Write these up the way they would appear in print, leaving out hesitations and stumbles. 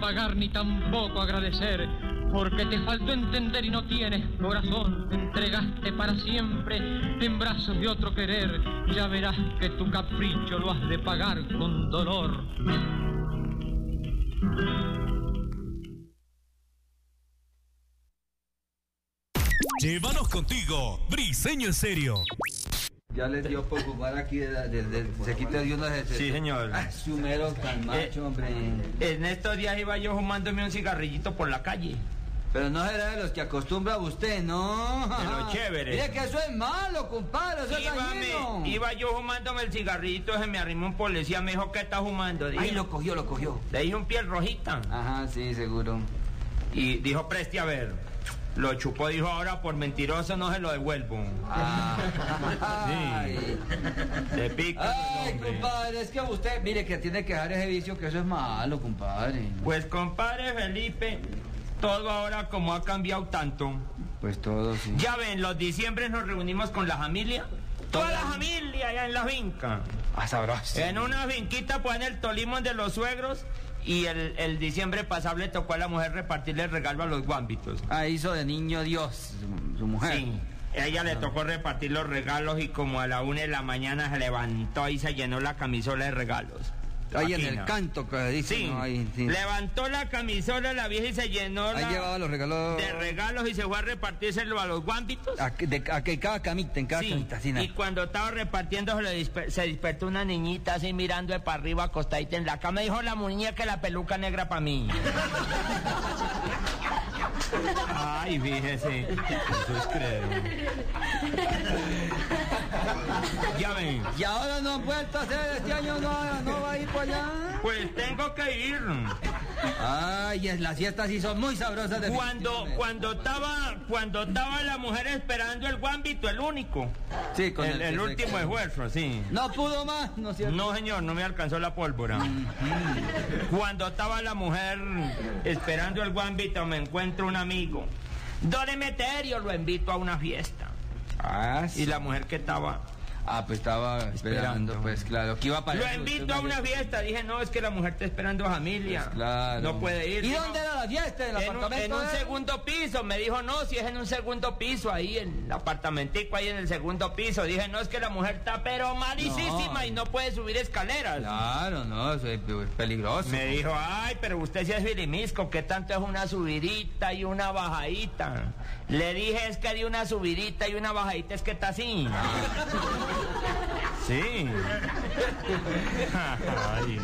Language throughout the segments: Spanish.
pagar ni tampoco agradecer, porque te faltó entender y no tienes corazón. Te entregaste para siempre en brazos de otro querer. Ya verás que tu capricho lo has de pagar con dolor. Llévanos contigo, Briseño en Serio. Ya les dio por fumar aquí, se quita de uno de... Sí, señor. Su mero calmacho, hombre. En estos días iba yo fumándome un cigarrillito por la calle. Pero no será de los que acostumbra usted, ¿no? Pero chévere. Mire que eso es malo, compadre, eso es dañino. Iba yo fumándome el cigarrillito, se me arrimó un policía, me dijo, ¿qué está fumando? Dije, Ay, lo cogió. Le dije un piel rojita. Ajá, sí, seguro. Y dijo, preste a ver. Lo chupó, dijo, ahora por mentiroso no se lo devuelvo. Ay. Sí. Se pica. Ay, compadre, es que usted, mire que tiene que dejar ese vicio, que eso es malo, compadre. Pues, compadre Felipe, todo ahora como ha cambiado tanto. Pues todo, sí. Ya ven, los diciembres nos reunimos con la familia. Toda la familia allá en la finca. Ah, sabroso. En una finquita, pues en el Tolima de los suegros. Y el diciembre pasado le tocó a la mujer repartirle regalo a los guambitos. Ah, hizo de niño Dios, su mujer. Sí, ella le tocó repartir los regalos y como a la 1 de la mañana se levantó y se llenó la camisola de regalos. Ahí en el canto que dice, sí, ¿no? Ahí, sí. Levantó la camisola la vieja y se llenó ahí llevaba los regalos de regalos y se fue a repartírselo a los guambitos. En cada camita, sí. Y cuando estaba repartiendo se despertó una niñita así mirando de para arriba acostadita en la cama. Dijo la muñeca, la peluca negra para mí. Ay, fíjese, eso es creer. Ya ven. Y ahora no han vuelto a hacer este año, no va a ir por allá. Pues tengo que ir. Ay, las fiestas sí son muy sabrosas de cuando estaba la mujer esperando el guambito, el único. Sí, con el último esfuerzo, sí. No pudo más, ¿no es cierto? No, señor, no me alcanzó la pólvora. Cuando estaba la mujer esperando el guambito, me encuentro un amigo. Don Emeterio, lo invito a una fiesta. Ah, sí. Y la mujer que estaba... Ah, pues estaba esperando, pues claro, que iba para... Lo invito a una fiesta, dije, no, es que la mujer está esperando familia. Pues claro. No puede ir. ¿Y dónde era la fiesta? ¿En el apartamento? En un segundo piso, me dijo, no, si es en un segundo piso, ahí en el apartamentico, ahí en el segundo piso. Dije, no, es que la mujer está pero malísima y no puede subir escaleras. Claro, no, eso es peligroso. Me dijo, ay, pero usted sí es filimisco, ¿qué tanto es una subidita y una bajadita? Le dije, es que de una subidita y una bajadita es que está así. Sí. Ay.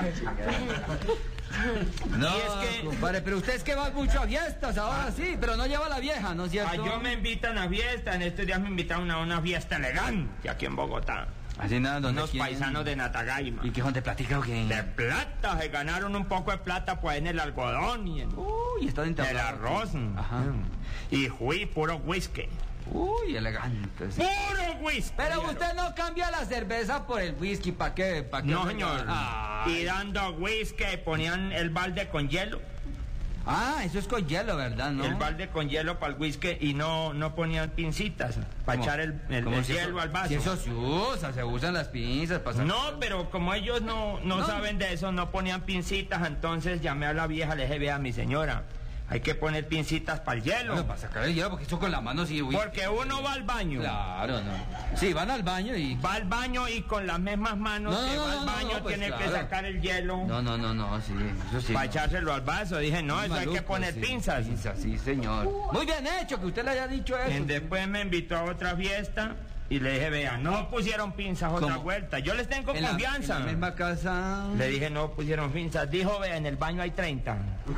No, y es que, compadre, pero usted es que va mucho a fiestas ahora sí, pero no lleva la vieja, ¿no es cierto? Yo me invitan a fiestas, en estos días me invitaron a una fiesta elegante aquí en Bogotá. Así nada, unos paisanos de Natagaima. ¿Y qué son de platica o qué? De plata, se ganaron un poco de plata pues en el algodón y en el arroz. Ajá. Y fui puro whisky. Uy, elegante. Sí. ¡Puro whisky! Pero usted no cambia la cerveza por el whisky, ¿para qué? No, señor. Y dando whisky ponían el balde con hielo. Ah, eso es con hielo, ¿verdad? ¿No? El balde con hielo para el whisky y no ponían pincitas para echar el hielo al vaso. Si eso se usan las pinzas para... No, pero como ellos no saben de eso, no ponían pincitas, entonces llamé a la vieja, le dije, vea, mi señora, hay que poner pincitas para el hielo. No, para sacar el hielo, porque eso con la mano sí... Porque uno va al baño. Claro, no. Sí, van al baño y... Va al baño y con las mismas manos va al baño, pues tiene claro. que sacar el hielo. No, sí, eso sí. Para echárselo al vaso. Dije, no, eso hay que poner sí, pinzas. Sí, señor. Muy bien hecho que usted le haya dicho eso. Y después me invitó a otra fiesta y le dije, vea, no pusieron pinzas otra vuelta. Yo les tengo confianza. En la misma casa. Le dije, no pusieron pinzas. Dijo, vea, en el baño hay 30.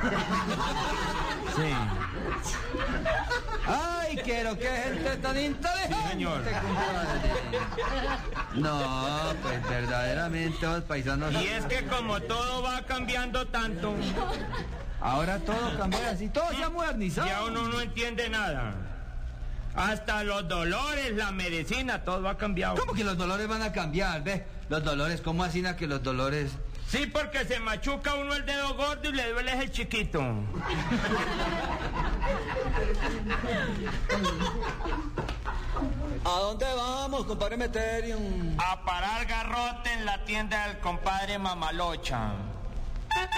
Sí. Ay, quiero que gente tan inteligente. Sí, señor. No, pues verdaderamente los paisanos... Y es que como todo va cambiando tanto... Ahora todo cambia así, todo se ha modernizado. Ya uno no entiende nada. Hasta los dolores, la medicina, todo ha cambiado. ¿Cómo que los dolores van a cambiar? ¿Ves? Los dolores, ¿cómo así que los dolores...? Sí, porque se machuca uno el dedo gordo y le duele el chiquito. ¿A dónde vamos, compadre Emeterio? A parar garrote en la tienda del compadre Mamalocha.